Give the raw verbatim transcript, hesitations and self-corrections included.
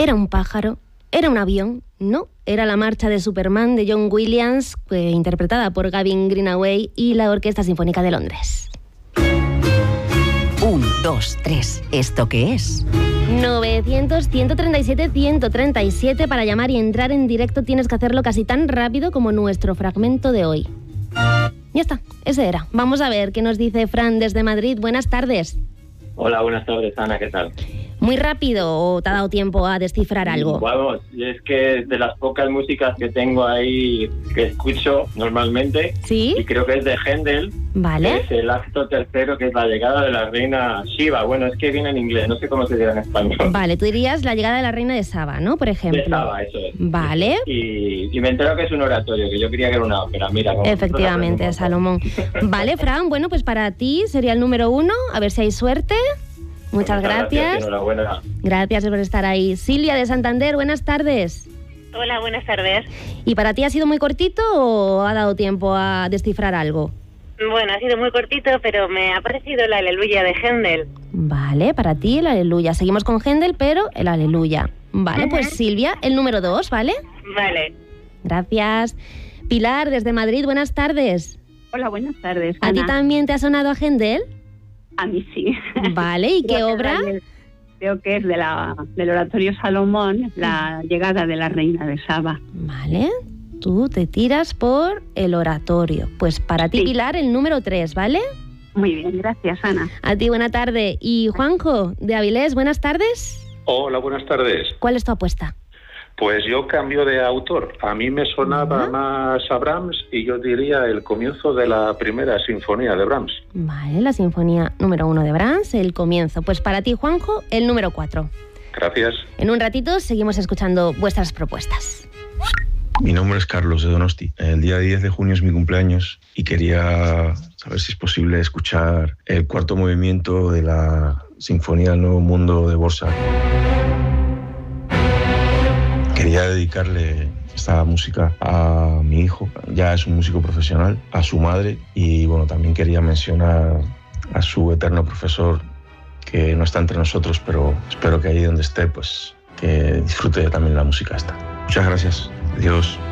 ¿Era un pájaro? ¿Era un avión? No, era la marcha de Superman de John Williams, eh, interpretada por Gavin Greenaway y la Orquesta Sinfónica de Londres. Un, dos, tres. ¿Esto qué es? novecientos, ciento treinta y siete, ciento treinta y siete. Para llamar y entrar en directo tienes que hacerlo casi tan rápido como nuestro fragmento de hoy. Ya está, ese era. Vamos a ver qué nos dice Fran desde Madrid. Buenas tardes. Hola, buenas tardes, Ana, ¿qué tal? ¿Muy rápido o te ha dado tiempo a descifrar algo? Vamos, es que de las pocas músicas que tengo ahí que escucho normalmente, ¿Sí? Y creo que es de Händel, Vale. es el acto tercero, que es la llegada de la reina Shiva. Bueno, es que viene en inglés, no sé cómo se dirá en español. Vale, tú dirías la llegada de la reina de Saba, ¿no? Por ejemplo. De Saba, eso es. Vale. Y, y me entero que es un oratorio, que yo creía que era una ópera, mira. Efectivamente, Salomón. Vale, Fran, bueno, pues para ti sería el número uno, a ver si hay suerte. Muchas, Muchas gracias. gracias. Enhorabuena. Gracias por estar ahí. Silvia de Santander, buenas tardes. Hola, buenas tardes. ¿Y para ti ha sido muy cortito o ha dado tiempo a descifrar algo? Bueno, ha sido muy cortito, pero me ha parecido el Aleluya de Händel. Vale, para ti el Aleluya. Seguimos con Händel, pero el Aleluya. Vale, uh-huh. Pues Silvia, el número dos, ¿vale? Vale. Gracias. Pilar, desde Madrid, buenas tardes. Hola, buenas tardes, Ana. ¿A ti también te ha sonado a Händel? A mí sí. Vale, ¿y qué obra? Creo que es de la, del Oratorio Salomón, la llegada de la reina de Saba. Vale, tú te tiras por el oratorio. Pues para ti, sí. Pilar, el número tres, ¿vale? Muy bien, gracias, Ana. A ti, buena tarde. Y Juanjo, de Avilés, buenas tardes. Hola, buenas tardes. ¿Cuál es tu apuesta? Pues yo cambio de autor. A mí me sonaba uh-huh. más a Brahms y yo diría el comienzo de la primera sinfonía de Brahms. Vale, la sinfonía número uno de Brahms, el comienzo. Pues para ti, Juanjo, el número cuatro. Gracias. En un ratito seguimos escuchando vuestras propuestas. Mi nombre es Carlos de Donosti. El día diez de junio es mi cumpleaños y quería saber si es posible escuchar el cuarto movimiento de la Sinfonía del Nuevo Mundo de Dvořák. Quería dedicarle esta música a mi hijo, ya es un músico profesional, a su madre y bueno, también quería mencionar a su eterno profesor que no está entre nosotros, pero espero que ahí donde esté, pues que disfrute también la música esta. Muchas gracias. Adiós.